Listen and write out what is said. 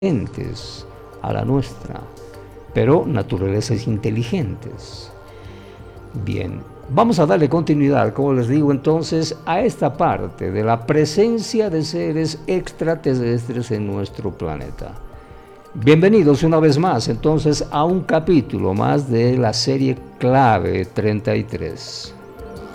diferentes a la nuestra, pero naturalezas inteligentes. Bien, vamos a darle continuidad, como les digo entonces, a esta parte de la presencia de seres extraterrestres en nuestro planeta. Bienvenidos una vez más entonces a un capítulo más de la serie Clave 33.